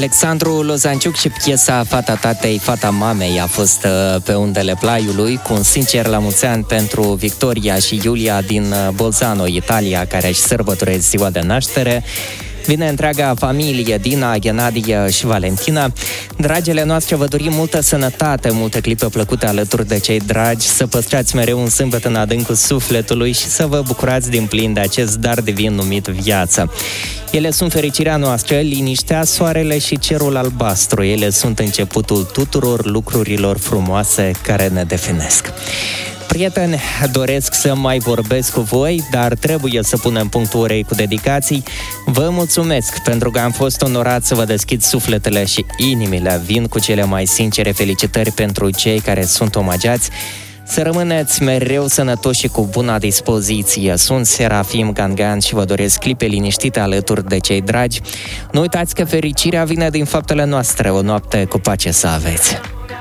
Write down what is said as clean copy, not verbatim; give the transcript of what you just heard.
Alexandru Lozanciuc și piesa Fata tatei, fata mamei a fost pe undele Plaiului, cu un sincer la mulți ani pentru Victoria și Iulia din Bolzano, Italia, care își sărbătoresc ziua de naștere. Vine întreaga familie, Dina, Ghenadie și Valentina. Dragile noastre, vă dorim multă sănătate, multe clipe plăcute alături de cei dragi, să păstrați mereu un zâmbet în adâncul sufletului și să vă bucurați din plin de acest dar divin numit viață. Ele sunt fericirea noastră, liniștea, soarele și cerul albastru. Ele sunt începutul tuturor lucrurilor frumoase care ne definesc. Prieteni, doresc să mai vorbesc cu voi, dar trebuie să punem punctul orei cu dedicații. Vă mulțumesc pentru că am fost onorat să vă deschid sufletele și inimile. Vin cu cele mai sincere felicitări pentru cei care sunt omagiați. Să rămâneți mereu sănătoși și cu bună dispoziție. Sunt Serafim Gangan și vă doresc clipe liniștite alături de cei dragi. Nu uitați că fericirea vine din faptele noastre. O noapte cu pace să aveți!